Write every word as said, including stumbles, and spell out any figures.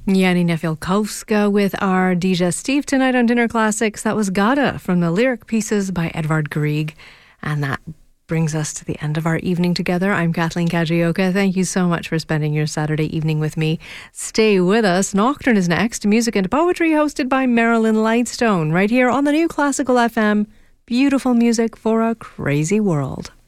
Yanni Nefielkowska with our D J Steve tonight on Dinner Classics. That was Gada from the lyric pieces by Edvard Grieg. And that brings us to the end of our evening together. I'm Kathleen Kajioka. Thank you so much for spending your Saturday evening with me. Stay with us. Nocturne is next. Music and poetry hosted by Marilyn Lightstone right here on the new Classical F M. Beautiful music for a crazy world.